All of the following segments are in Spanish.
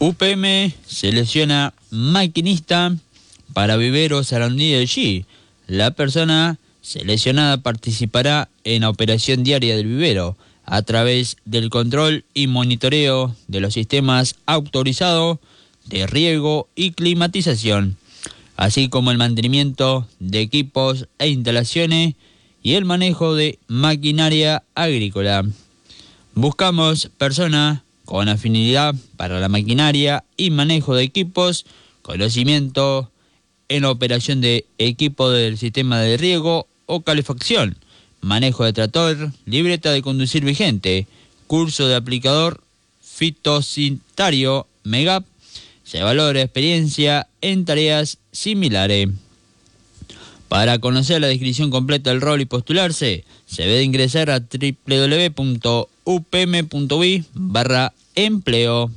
UPM selecciona maquinista para Vivero Sarandí del G. La persona seleccionada participará en la operación diaria del vivero a través del control y monitoreo de los sistemas autorizados de riego y climatización, así como el mantenimiento de equipos e instalaciones y el manejo de maquinaria agrícola. Buscamos personas con afinidad para la maquinaria y manejo de equipos, conocimiento en la operación de equipo del sistema de riego o calefacción, manejo de tractor, libreta de conducir vigente, curso de aplicador fitosanitario MEGAP. Se valora experiencia en tareas similares. Para conocer la descripción completa del rol y postularse, se debe ingresar a www.upm.uy/empleo.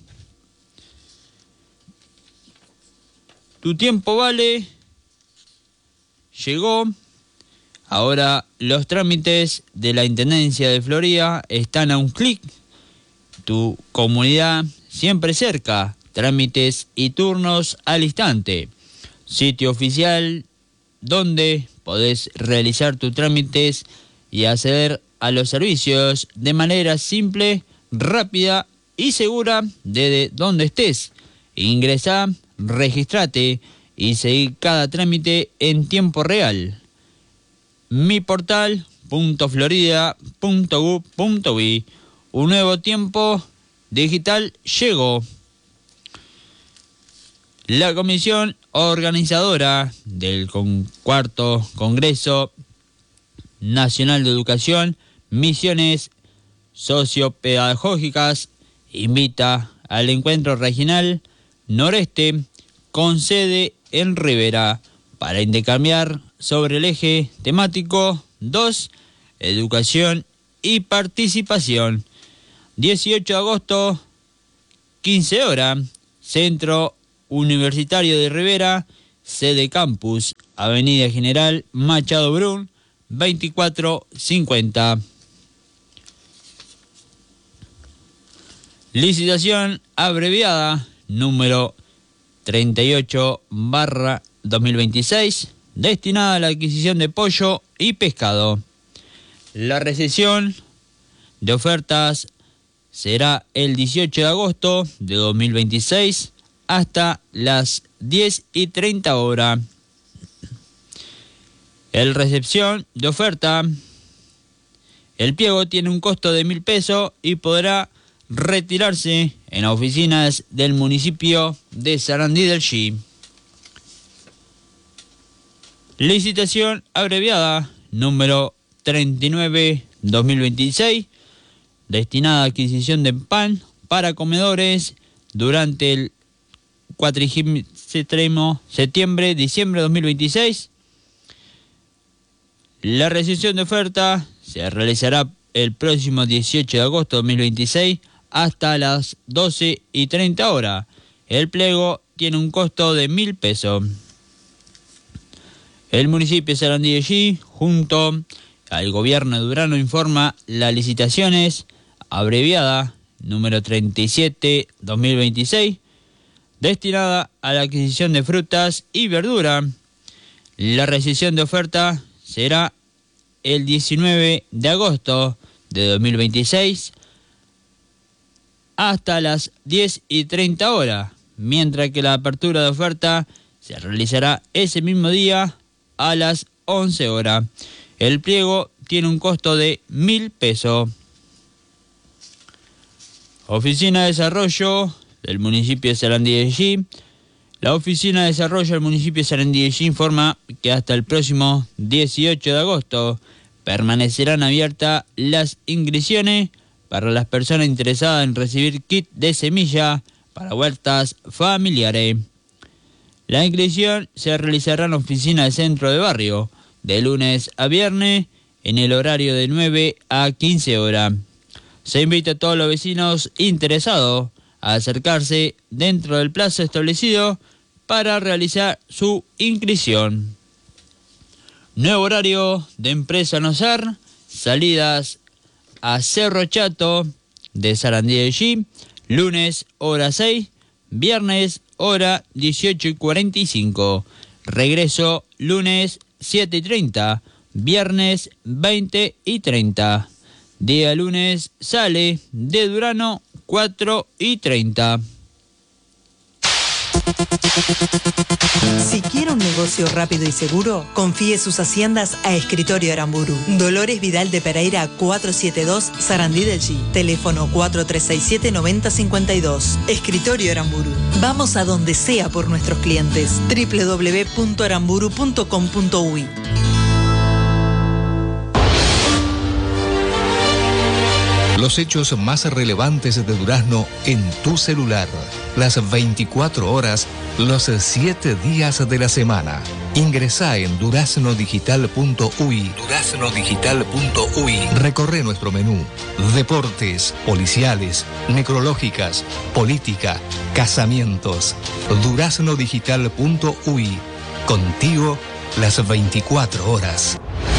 Tu tiempo vale. Llegó. Ahora los trámites de la Intendencia de Florida están a un clic. Tu comunidad siempre cerca. Trámites y turnos al instante. Sitio oficial donde podés realizar tus trámites y acceder a los servicios de manera simple, rápida y segura desde donde estés. Ingresá, registrate y seguí cada trámite en tiempo real. miportal.florida.gov.uy. Un nuevo tiempo digital llegó. La comisión organizadora del cuarto Congreso Nacional de Educación, Misiones Sociopedagógicas invita al encuentro regional noreste con sede en Rivera para intercambiar sobre el eje temático 2, educación y participación. 18 de agosto, 15 horas, Centro Universitario de Rivera, sede campus, Avenida General Machado Brun, 2450. Licitación abreviada número 38/2026, destinada a la adquisición de pollo y pescado. La recepción de ofertas será el 18 de agosto de 2026 hasta las 10:30 horas. El recepción de oferta, el pliego tiene un costo de 1.000 pesos y podrá retirarse en las oficinas del municipio de Sarandí del G. Licitación abreviada número 39/2026, destinada a adquisición de pan para comedores durante el cuatrigésimo septiembre-diciembre de 2026. La recepción de oferta se realizará el próximo 18 de agosto de 2026 hasta las 12:30 horas. El pliego tiene un costo de 1.000 pesos. El municipio de Sarandí de G, junto al gobierno de Durano, informa las licitaciones abreviada número 37/2026, destinada a la adquisición de frutas y verduras. La recepción de oferta será el 19 de agosto de 2026 hasta las 10:30 horas, mientras que la apertura de oferta se realizará ese mismo día a las 11 horas. El pliego tiene un costo de 1.000 pesos. Oficina de Desarrollo del municipio de Sarandí de G. La Oficina de Desarrollo del municipio de Sarandí de G informa que hasta el próximo 18 de agosto permanecerán abiertas las inscripciones para las personas interesadas en recibir kit de semilla para huertas familiares. La inscripción se realizará en la oficina del centro de barrio, de lunes a viernes, en el horario de 9 a 15 horas. Se invita a todos los vecinos interesados a acercarse dentro del plazo establecido para realizar su inscripción. Nuevo horario de Empresa Nosar, salidas a Cerro Chato de Sarandí de G, lunes hora 6, viernes hora 18:45. Regreso lunes 7:30, viernes 20:30. Día lunes sale de Durano 4:30. Si quiere un negocio rápido y seguro, confíe sus haciendas a Escritorio Aramburu. Dolores Vidal de Pereira 472, Sarandí del G. Teléfono 4367-9052. Escritorio Aramburu. Vamos a donde sea por nuestros clientes. www.aramburu.com.uy. Los hechos más relevantes de Durazno en tu celular. Las 24 horas, los 7 días de la semana. Ingresá en duraznodigital.uy. Duraznodigital.uy. Recorre nuestro menú. Deportes, policiales, necrológicas, política, casamientos. Duraznodigital.uy. Contigo las 24 horas.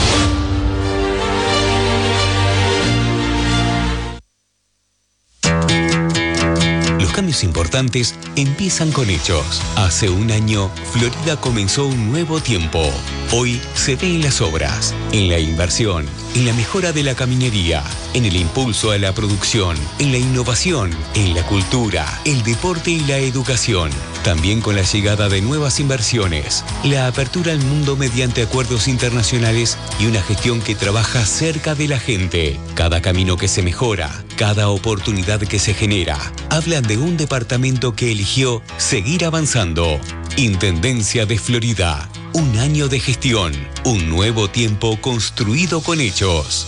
Cambios importantes empiezan con hechos. Hace un año, Florida comenzó un nuevo tiempo. Hoy se ve en las obras, en la inversión, en la mejora de la caminería, en el impulso a la producción, en la innovación, en la cultura, el deporte y la educación. También con la llegada de nuevas inversiones, la apertura al mundo mediante acuerdos internacionales y una gestión que trabaja cerca de la gente. Cada camino que se mejora, cada oportunidad que se genera, hablan de un departamento que eligió seguir avanzando. Intendencia de Florida. Un año de gestión. Un nuevo tiempo construido con hechos.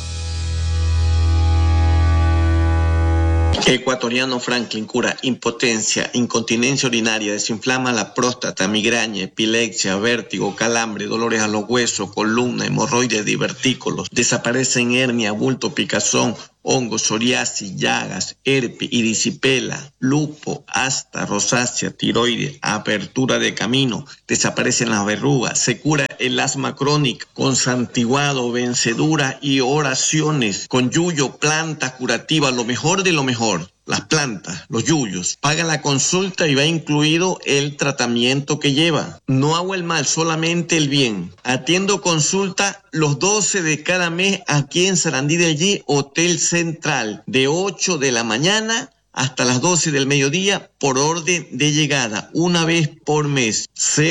Ecuatoriano Franklin cura impotencia, incontinencia urinaria, desinflama la próstata, migraña, epilepsia, vértigo, calambre, dolores a los huesos, columna, hemorroides, divertículos, desaparecen hernia, bulto, picazón, hongos, psoriasis, llagas, herpes, erisipela, lupo, asta, rosácea, tiroides, apertura de camino, desaparecen las verrugas, se cura el asma crónica con santiguado, vencedura y oraciones, con yuyo, plantas curativas, lo mejor de lo mejor. Las plantas, los yuyos, paga la consulta y va incluido el tratamiento que lleva. No hago el mal, solamente el bien. Atiendo consulta los 12 de cada mes aquí en Sarandí del G, Hotel Central, de 8 de la mañana hasta las 12 del mediodía por orden de llegada, una vez por mes.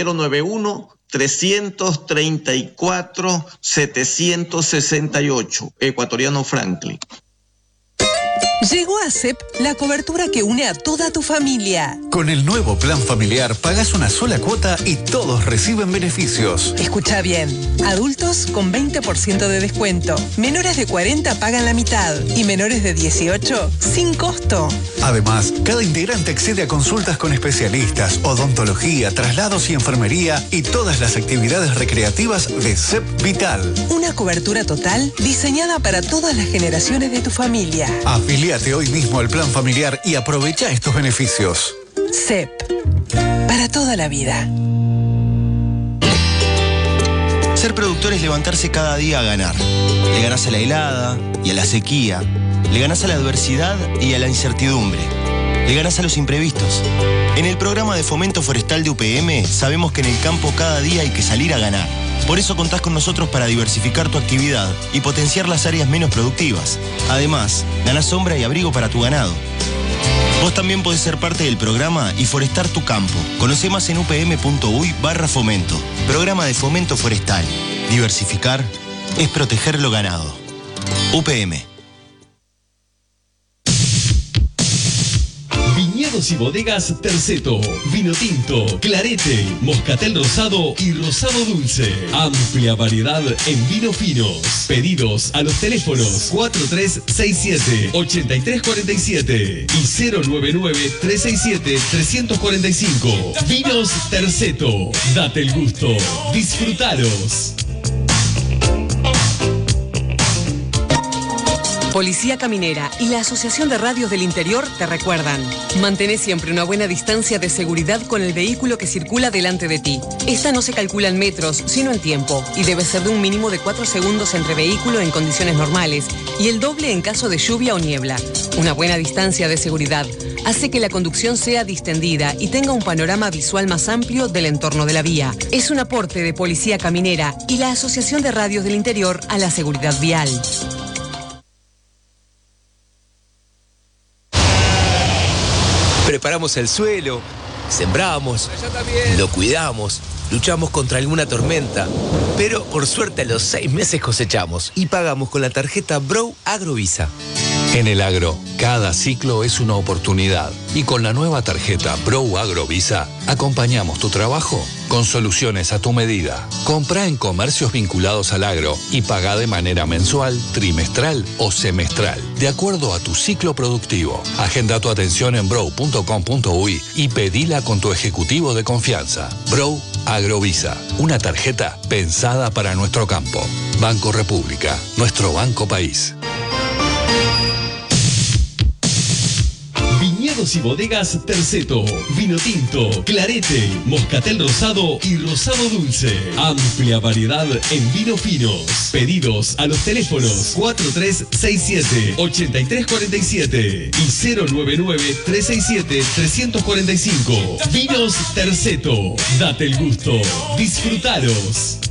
091-334-768, Ecuatoriano Franklin. Llegó a CEP la cobertura que une a toda tu familia. Con el nuevo plan familiar pagas una sola cuota y todos reciben beneficios. Escucha bien, adultos con 20% de descuento, menores de 40 pagan la mitad y menores de 18 sin costo. Además, cada integrante accede a consultas con especialistas, odontología, traslados y enfermería y todas las actividades recreativas de CEP Vital. Una cobertura total diseñada para todas las generaciones de tu familia. Afiliate hoy mismo al plan familiar y aprovecha estos beneficios. CEP, para toda la vida. Ser productor es levantarse cada día a ganar. Le ganás a la helada y a la sequía. Le ganás a la adversidad y a la incertidumbre. Le ganás a los imprevistos. En el programa de fomento forestal de UPM sabemos que en el campo cada día hay que salir a ganar. Por eso contás con nosotros para diversificar tu actividad y potenciar las áreas menos productivas. Además, ganás sombra y abrigo para tu ganado. Vos también podés ser parte del programa y forestar tu campo. Conoce más en upm.uy/fomento. Programa de fomento forestal. Diversificar es proteger lo ganado. UPM. Viñedos y bodegas Terceto, vino tinto, clarete, moscatel rosado y rosado dulce. Amplia variedad en vinos finos. Pedidos a los teléfonos 4367-8347 y 099-367-345. Vinos Terceto, date el gusto, disfrutalos. Policía Caminera y la Asociación de Radios del Interior te recuerdan: mantén siempre una buena distancia de seguridad con el vehículo que circula delante de ti. Esta no se calcula en metros, sino en tiempo, y debe ser de un mínimo de 4 segundos entre vehículo en condiciones normales y el doble en caso de lluvia o niebla. Una buena distancia de seguridad hace que la conducción sea distendida y tenga un panorama visual más amplio del entorno de la vía. Es un aporte de Policía Caminera y la Asociación de Radios del Interior a la seguridad vial. Preparamos el suelo, sembramos, lo cuidamos, luchamos contra alguna tormenta, pero por suerte a los 6 meses cosechamos y pagamos con la tarjeta Bro Agrovisa. En el agro, cada ciclo es una oportunidad y con la nueva tarjeta Bro Agrovisa acompañamos tu trabajo con soluciones a tu medida. Compra en comercios vinculados al agro y paga de manera mensual, trimestral o semestral, de acuerdo a tu ciclo productivo. Agenda tu atención en bro.com.uy y pedila con tu ejecutivo de confianza. Bro Agrovisa, una tarjeta pensada para nuestro campo. Banco República, nuestro banco país. Viñedos y bodegas Terceto, vino tinto, clarete, moscatel rosado y rosado dulce. Amplia variedad en vinos finos. Pedidos a los teléfonos 4367-8347 y 099-367-345. Vinos Terceto, date el gusto, disfrutalos.